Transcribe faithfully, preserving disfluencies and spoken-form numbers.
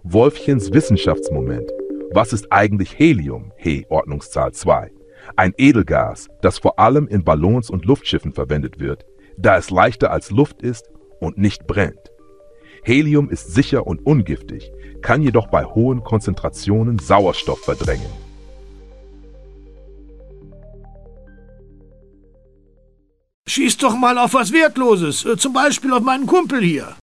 Wolfchens Wissenschaftsmoment. Was ist eigentlich Helium, He Ordnungszahl zwei? Ein Edelgas, das vor allem in Ballons und Luftschiffen verwendet wird, da es leichter als Luft ist und nicht brennt. Helium ist sicher und ungiftig, kann jedoch bei hohen Konzentrationen Sauerstoff verdrängen. Schieß doch mal auf was Wertloses, zum Beispiel auf meinen Kumpel hier.